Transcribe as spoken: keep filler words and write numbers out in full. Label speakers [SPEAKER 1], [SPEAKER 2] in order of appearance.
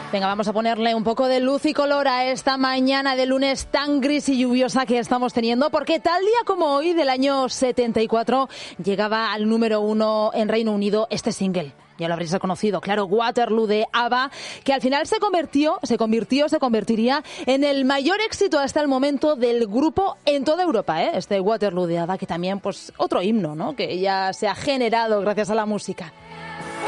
[SPEAKER 1] Venga, vamos a ponerle un poco de luz y color a esta mañana de lunes tan gris y lluviosa que estamos teniendo, porque tal día como hoy del año setenta y cuatro llegaba al número uno en Reino Unido este single. Ya lo habréis reconocido, claro, Waterloo de ABBA, que al final se convirtió, se convirtió, se convertiría en el mayor éxito hasta el momento del grupo en toda Europa, ¿eh? Este Waterloo de ABBA, que también, pues, otro himno, ¿no? Que ya se ha generado gracias a la música.